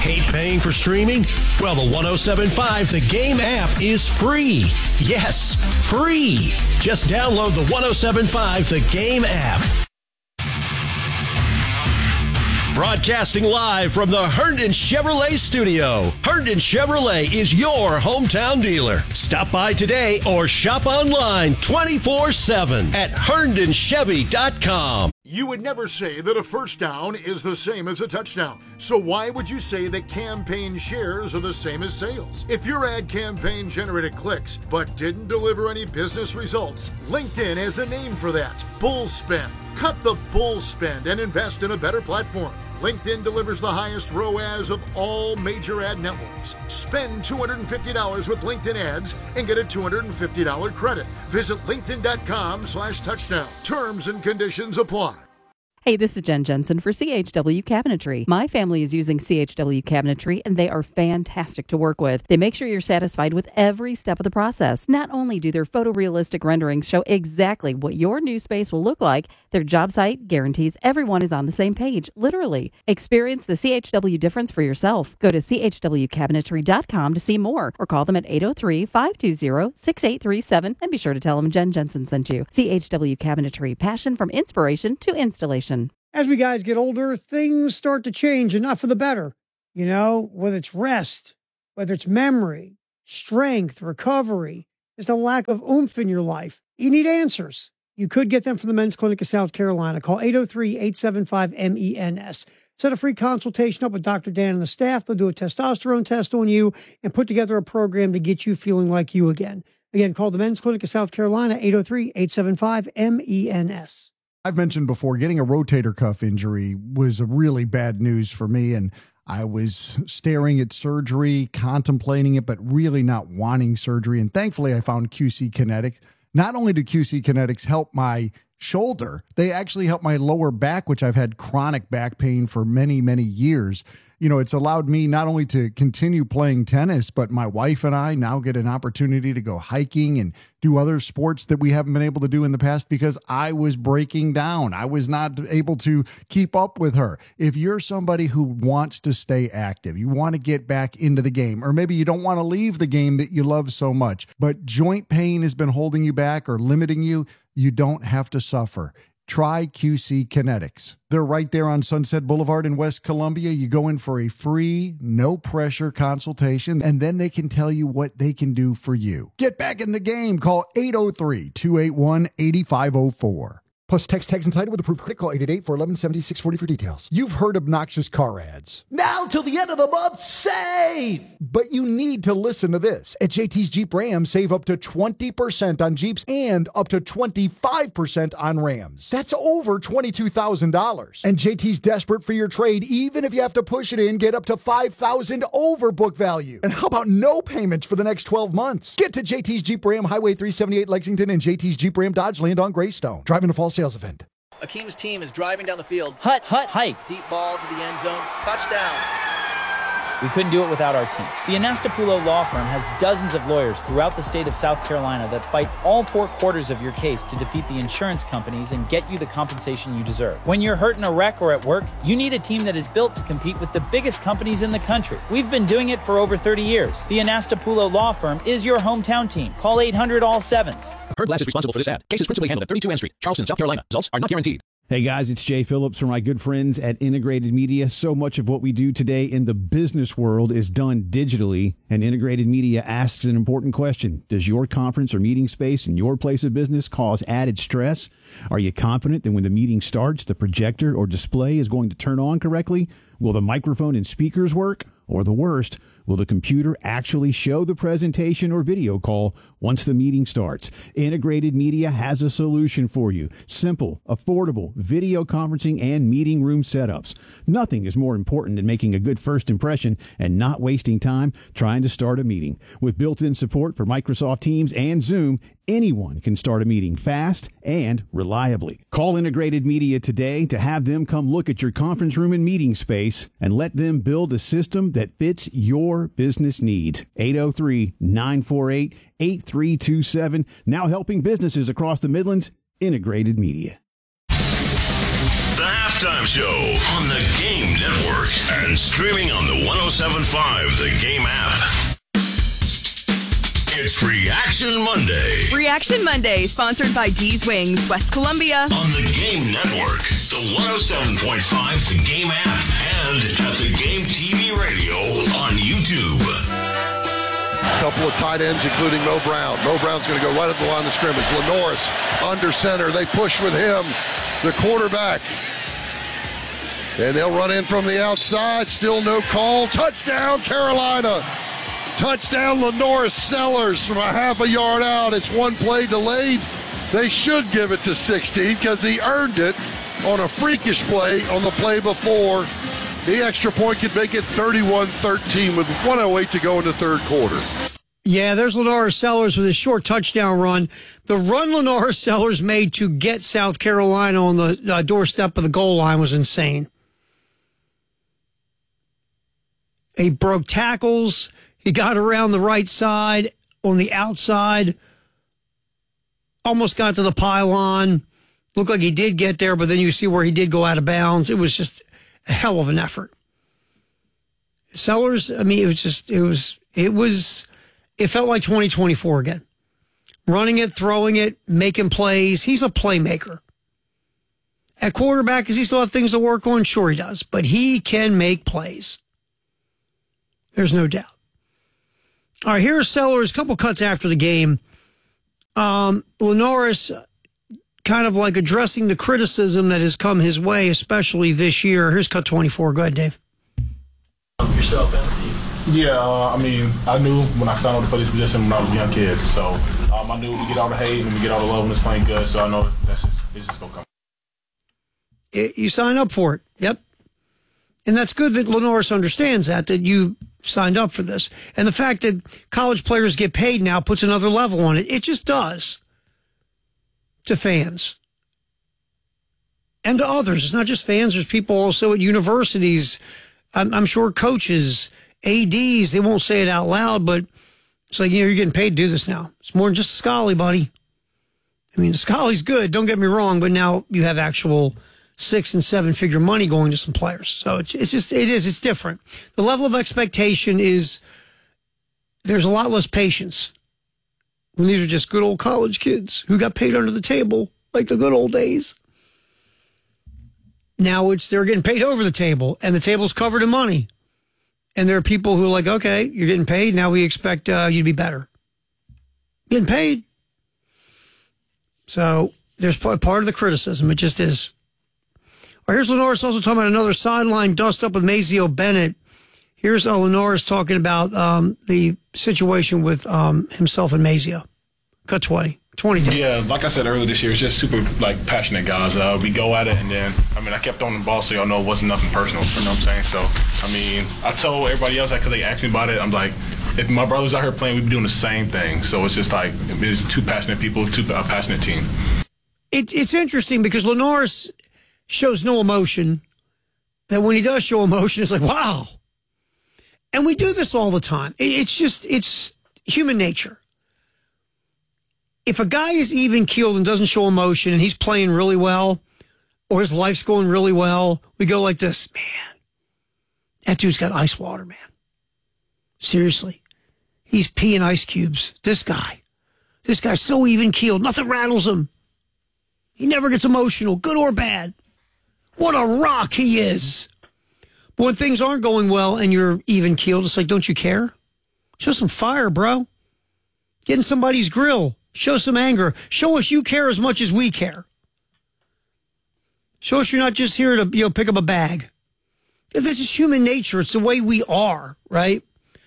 Hate paying for streaming? Well, the 107.5 The Game app is free. Yes, free. Just download the 107.5 The Game app. Broadcasting live from the Herndon Chevrolet studio. Herndon Chevrolet is your hometown dealer. Stop by today or shop online 24/7 at herndonchevy.com. You would never say that a first down is the same as a touchdown. So why would you say that campaign shares are the same as sales? If your ad campaign generated clicks but didn't deliver any business results, LinkedIn has a name for that: bull spend. Cut the bull spend and invest in a better platform. LinkedIn delivers the highest ROAS of all major ad networks. Spend $250 with LinkedIn ads and get a $250 credit. Visit linkedin.com/touchdown. Terms and conditions apply. Hey, this is Jen Jensen for CHW Cabinetry. My family is using CHW Cabinetry, and they are fantastic to work with. They make sure you're satisfied with every step of the process. Not only do their photorealistic renderings show exactly what your new space will look like, their job site guarantees everyone is on the same page, literally. Experience the CHW difference for yourself. Go to chwcabinetry.com to see more, or call them at 803-520-6837, and be sure to tell them Jen Jensen sent you. CHW Cabinetry, passion from inspiration to installation. As we guys get older, things start to change, and not for the better. You know, whether it's rest, whether it's memory, strength, recovery, there's a lack of oomph in your life. You need answers. You could get them from the Men's Clinic of South Carolina. Call 803-875-MENS. Set a free consultation up with Dr. Dan and the staff. They'll do a testosterone test on you and put together a program to get you feeling like you again. Again, call the Men's Clinic of South Carolina, 803-875-MENS. I've mentioned before, getting a rotator cuff injury was a really bad news for me, and I was staring at surgery, contemplating it, but really not wanting surgery. And thankfully, I found QC Kinetics. Not only did QC Kinetics help my shoulder, they actually helped my lower back, which I've had chronic back pain for many, many years. You know, it's allowed me not only to continue playing tennis, but my wife and I now get an opportunity to go hiking and do other sports that we haven't been able to do in the past because I was breaking down. I was not able to keep up with her. If you're somebody who wants to stay active, you want to get back into the game, or maybe you don't want to leave the game that you love so much, but joint pain has been holding you back or limiting you, you don't have to suffer. Try QC Kinetics. They're right there on Sunset Boulevard in West Columbia. You go in for a free, no-pressure consultation, and then they can tell you what they can do for you. Get back in the game. Call 803-281-8504. Plus, text tags and title with approved credit. Call 888-411-7640 for details. You've heard obnoxious car ads. Now till the end of the month, save! But you need to listen to this. At JT's Jeep Ram, save up to 20% on Jeeps and up to 25% on Rams. That's over $22,000. And JT's desperate for your trade, even if you have to push it in, get up to $5,000 over book value. And how about no payments for the next 12 months? Get to JT's Jeep Ram, Highway 378 Lexington, and JT's Jeep Ram Dodge Land on Greystone. Driving to Fall sales event. Akeem's team is driving down the field. Hut, hike. Deep ball to the end zone. Touchdown. We couldn't do it without our team. The Anastapulo Law Firm has dozens of lawyers throughout the state of South Carolina that fight all 4 quarters of your case to defeat the insurance companies and get you the compensation you deserve. When you're hurt in a wreck or at work, you need a team that is built to compete with the biggest companies in the country. We've been doing it for over 30 years. The Anastapulo Law Firm is your hometown team. Call 800-ALL-7s. Heard Glass is responsible for this ad. Case is principally handled at 32 N Street, Charleston, South Carolina. Results are not guaranteed. Hey guys, it's Jay Phillips from my good friends at Integrated Media. So much of what we do today in the business world is done digitally, and Integrated Media asks an important question. Does your conference or meeting space in your place of business cause added stress? Are you confident that when the meeting starts, the projector or display is going to turn on correctly? Will the microphone and speakers work? Or the worst, will the computer actually show the presentation or video call once the meeting starts? Integrated Media has a solution for you. Simple, affordable video conferencing and meeting room setups. Nothing is more important than making a good first impression and not wasting time trying to start a meeting. With built-in support for Microsoft Teams and Zoom, anyone can start a meeting fast and reliably. Call Integrated Media today to have them come look at your conference room and meeting space and let them build a system that fits your business needs. 803-948-8327. Now helping businesses across the Midlands. Integrated Media. The Halftime Show on the Game Network and streaming on the 107.5 The Game app. It's Reaction Monday. Reaction Monday, sponsored by D's Wings, West Columbia. On the Game Network, the 107.5 The Game app, and at The Game TV radio on YouTube. A couple of tight ends, including Mo Brown. Mo Brown's going to go right up the line of scrimmage. Lenoris under center. They push with him, the quarterback. And they'll run in from the outside. Still no call. Touchdown, Carolina. Touchdown, Lenoris Sellers from a half a yard out. It's one play delayed. They should give it to 16 because he earned it on a freakish play on the play before. The extra point could make it 31-13 with 1:08 to go in the third quarter. Yeah, there's Lenoris Sellers with a short touchdown run. The run Lenoris Sellers made to get South Carolina on the doorstep of the goal line was insane. He broke tackles. He got around the right side, on the outside, almost got to the pylon. Looked like he did get there, but then you see where he did go out of bounds. It was just a hell of an effort. Sellers, I mean, it felt like 2024 again. Running it, throwing it, making plays. He's a playmaker. At quarterback, does he still have things to work on? Sure he does, but he can make plays. There's no doubt. All right, here's Sellers, a couple cuts after the game. Lenoris kind of like addressing the criticism that has come his way, especially this year. Here's cut 24. Go ahead, Dave. Yourself, Anthony. Yeah, I mean, I knew when I signed up to play this position when I was a young kid. So I knew we get all the hate and we get all the love when it's playing good. So I know it's just going to come. You sign up for it. Yep. And that's good that Lenoris understands that you signed up for this. And the fact that college players get paid now puts another level on it. It just does. To fans. And to others. It's not just fans. There's people also at universities. I'm sure coaches, ADs, they won't say it out loud, but it's like, you're getting paid to do this now. It's more than just a Scully, buddy. I mean, Scully's good, don't get me wrong, but now you have actual 6- and 7-figure money going to some players. So it's different. The level of expectation is, there's a lot less patience when these are just good old college kids who got paid under the table like the good old days. Now they're getting paid over the table, and the table's covered in money. And there are people who are like, okay, you're getting paid, now we expect you to be better. Getting paid. So there's part of the criticism. It just is. All right, here's Lenoris also talking about another sideline dust up with Mazeo Bennett. Here's Lenoris talking about the situation with himself and Mazeo. Cut 20. 20 Yeah, like I said earlier this year, it's just super passionate guys. We go at it, and then I kept on the ball, so y'all know it wasn't nothing personal. You know what I'm saying? So I told everybody else that because they asked me about it. I'm like, if my brother's out here playing, we'd be doing the same thing. So it's just like it's two passionate people, a passionate team. It's interesting because Lenoris shows no emotion. That when he does show emotion, it's like, wow. And we do this all the time. It's human nature. If a guy is even keeled and doesn't show emotion and he's playing really well or his life's going really well, we go like this, man, that dude's got ice water, man. Seriously. He's peeing ice cubes. This guy's so even keeled. Nothing rattles him. He never gets emotional, good or bad. What a rock he is. But when things aren't going well and you're even keeled, it's like, don't you care? Show some fire, bro. Get in somebody's grill. Show some anger. Show us you care as much as we care. Show us you're not just here to pick up a bag. This is human nature. It's the way we are, right?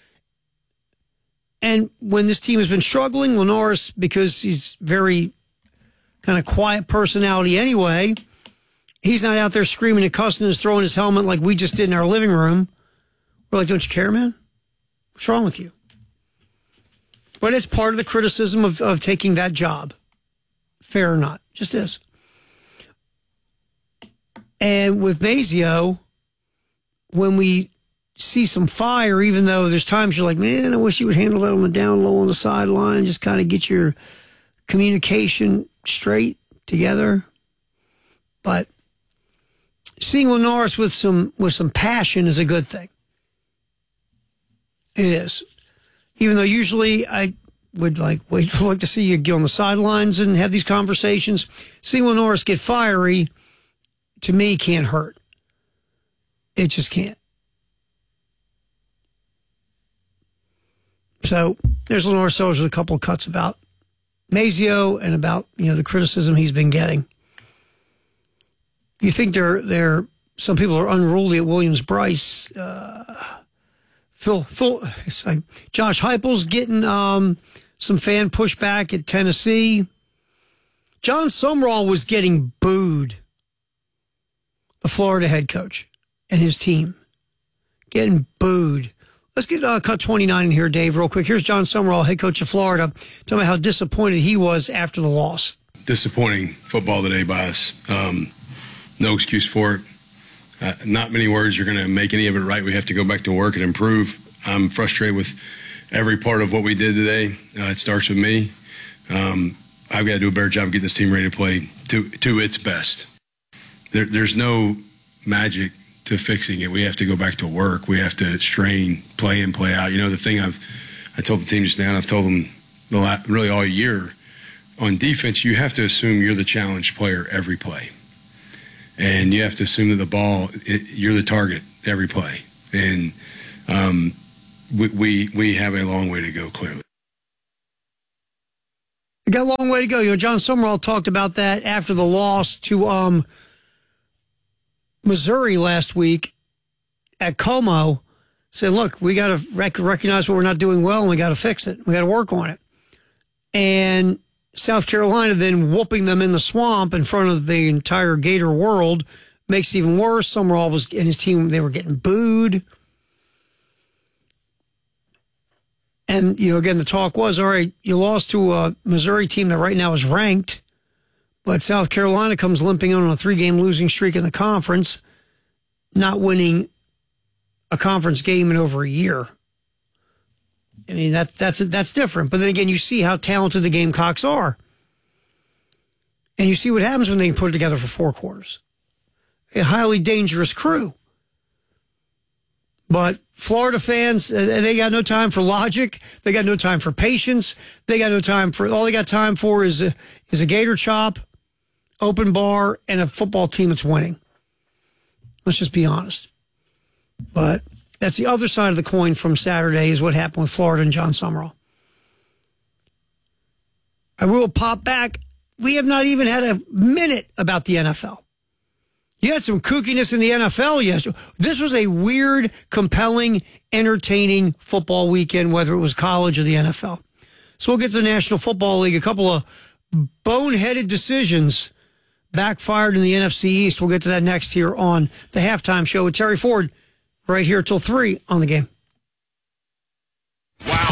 And when this team has been struggling, Lenoris, because he's very kind of quiet personality anyway, he's not out there screaming and cussing and throwing his helmet like we just did in our living room. We're like, don't you care, man? What's wrong with you? But it's part of the criticism of taking that job. Fair or not. Just is. And with Mazeo, when we see some fire, even though there's times you're like, man, I wish you would handle that on the down low on the sideline, just kind of get your communication straight together. But seeing Lenoris with some passion is a good thing. It is. Even though usually I would like to see you get on the sidelines and have these conversations. Seeing Lenoris get fiery, to me, can't hurt. It just can't. So there's Lenoris Sellers with a couple of cuts about Mazio and about the criticism he's been getting. You think some people are unruly at Williams-Brice. It's like Josh Heupel's getting some fan pushback at Tennessee. John Sumrall was getting booed. The Florida head coach and his team getting booed. Let's get cut 29 in here, Dave, real quick. Here's John Sumrall, head coach of Florida. Tell me how disappointed he was after the loss. Disappointing football today by us. No excuse for it. Not many words are going to make any of it right. We have to go back to work and improve. I'm frustrated with every part of what we did today. It starts with me. I've got to do a better job of getting this team ready to play to its best. There's no magic to fixing it. We have to go back to work. We have to strain, play in, play out. The thing I told the team just now, and I've told them really all year, on defense, you have to assume you're the challenge player every play. And you have to assume that the ball, you're the target every play. And we have a long way to go, clearly. We got a long way to go. John Sumrall talked about that after the loss to Missouri last week at Como. Said, look, we got to recognize what we're not doing well, and we got to fix it. We got to work on it. And South Carolina then whooping them in the swamp in front of the entire Gator world makes it even worse. Sumrall and his team, they were getting booed. And, again, the talk was, all right, you lost to a Missouri team that right now is ranked, but South Carolina comes limping on a 3-game losing streak in the conference, not winning a conference game in over a year. I mean, that's different. But then again, you see how talented the Gamecocks are. And you see what happens when they can put it together for 4 quarters. A highly dangerous crew. But Florida fans, they got no time for logic. They got no time for patience. They got no time for, all they got time for is a gator chop, open bar, and a football team that's winning. Let's just be honest. But that's the other side of the coin from Saturday is what happened with Florida and John Sumrall. I will pop back. We have not even had a minute about the NFL. You had some kookiness in the NFL yesterday. This was a weird, compelling, entertaining football weekend, whether it was college or the NFL. So we'll get to the National Football League. A couple of boneheaded decisions backfired in the NFC East. We'll get to that next here on the Halftime Show with Terry Ford, right here till 3 on The Game. Wow.